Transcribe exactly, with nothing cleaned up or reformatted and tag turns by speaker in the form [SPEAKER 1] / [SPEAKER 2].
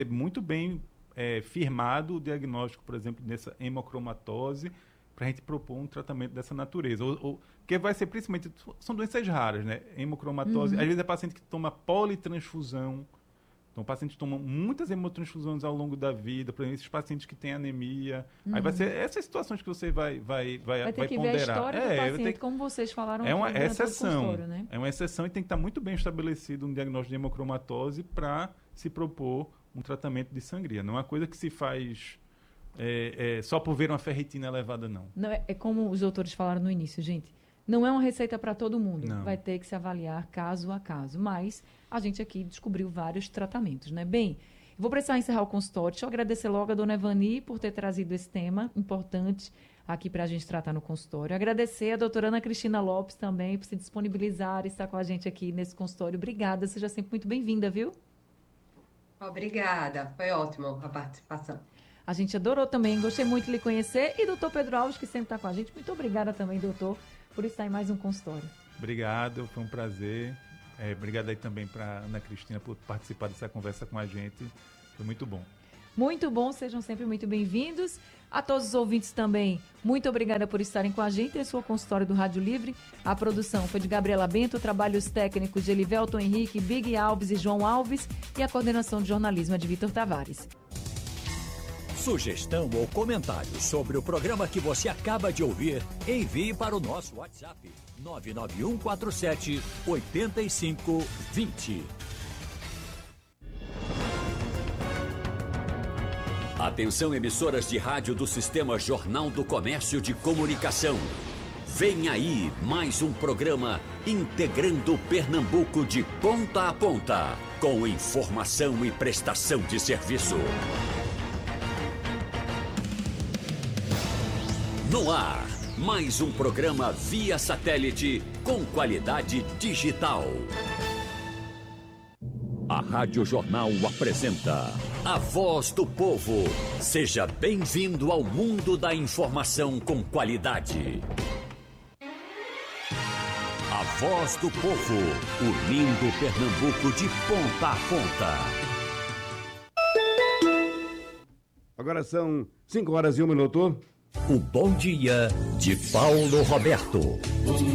[SPEAKER 1] muito bem é, firmado o diagnóstico, por exemplo, dessa hemocromatose, para a gente propor um tratamento dessa natureza. Ou, ou, porque vai ser principalmente... São doenças raras, né? Hemocromatose.
[SPEAKER 2] Uhum.
[SPEAKER 1] Às vezes é paciente que toma politransfusão. Então, pacientes tomam muitas hemotransfusões ao longo da vida, por exemplo, esses pacientes que têm anemia.
[SPEAKER 2] Uhum.
[SPEAKER 1] Aí vai ser essas situações que você vai, vai, vai,
[SPEAKER 2] Vai ter
[SPEAKER 1] vai
[SPEAKER 2] que
[SPEAKER 1] ponderar.
[SPEAKER 2] ver a história
[SPEAKER 1] é,
[SPEAKER 2] do paciente,
[SPEAKER 1] ter...
[SPEAKER 2] como vocês falaram
[SPEAKER 1] é uma
[SPEAKER 2] aqui durante todo o
[SPEAKER 1] exceção.
[SPEAKER 2] consultório, né?
[SPEAKER 1] É uma exceção e tem que estar muito bem estabelecido um diagnóstico de hemocromatose para se propor um tratamento de sangria. Não é uma coisa que se faz é, é, só por ver uma ferritina elevada, não.
[SPEAKER 2] Não, é, é como os doutores falaram no início, gente. Não é uma receita para todo mundo.
[SPEAKER 1] Não.
[SPEAKER 2] Vai ter que se avaliar caso a caso. Mas a gente aqui descobriu vários tratamentos, né? Bem, vou precisar encerrar o consultório. Deixa eu agradecer logo a dona Evani por ter trazido esse tema importante aqui para a gente tratar no consultório. Agradecer a doutora Ana Cristina Lopes também por se disponibilizar e estar com a gente aqui nesse consultório. Obrigada, seja sempre muito bem-vinda, viu?
[SPEAKER 3] Obrigada, foi ótimo a participação.
[SPEAKER 2] A gente adorou também, gostei muito de lhe conhecer. E doutor Pedro Alves, que sempre está com a gente. Muito obrigada também, doutor, por estar em mais um consultório.
[SPEAKER 1] Obrigado, foi um prazer. É, obrigado aí também para Ana Cristina por participar dessa conversa com a gente. Foi muito bom.
[SPEAKER 2] Muito bom, sejam sempre muito bem-vindos. A todos os ouvintes também, muito obrigada por estarem com a gente em sua consultório do Rádio Livre. A produção foi de Gabriela Bento, trabalhos técnicos de Elivelton Henrique, Big Alves e João Alves e a coordenação de jornalismo é de Vitor Tavares.
[SPEAKER 4] Sugestão ou comentário sobre o programa que você acaba de ouvir, envie para o nosso WhatsApp nove nove um quatro sete oito cinco dois zero. Atenção, emissoras de rádio do Sistema Jornal do Comércio de Comunicação. Vem aí mais um programa integrando Pernambuco de ponta a ponta, com informação e prestação de serviço. No ar, mais um programa via satélite com qualidade digital. A Rádio Jornal apresenta A Voz do Povo. Seja bem-vindo ao mundo da informação com qualidade. A Voz do Povo, unindo Pernambuco de ponta a ponta.
[SPEAKER 5] Agora são cinco horas e um minuto.
[SPEAKER 4] O Bom Dia de Paulo Roberto.